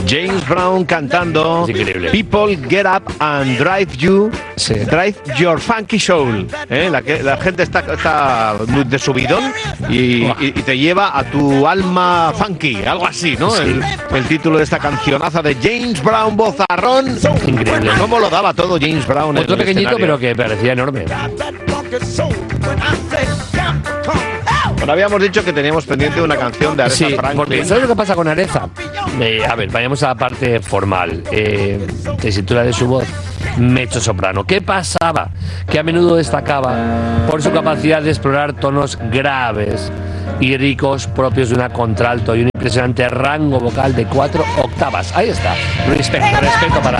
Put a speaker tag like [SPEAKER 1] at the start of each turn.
[SPEAKER 1] James Brown cantando People Get Up and Drive Your Funky Soul. La gente está de subidón y te lleva a tu alma funky, algo así, ¿no? Sí. El título de esta cancionaza de James Brown, vozarrón.
[SPEAKER 2] Increíble.
[SPEAKER 1] ¿Cómo lo daba todo James Brown?
[SPEAKER 2] Otro pequeñito, escenario, pero que parecía enorme.
[SPEAKER 1] Bueno, habíamos dicho que teníamos pendiente una canción de Aretha Franklin.
[SPEAKER 2] Porque ¿sabes lo que pasa con Aretha? A ver, vayamos a la parte formal. Tesitura de su voz, mezzo soprano. ¿Qué pasaba? Que a menudo destacaba por su capacidad de explorar tonos graves y ricos propios de una contralto y un impresionante rango vocal de 4 octavas. Ahí está. Respeto para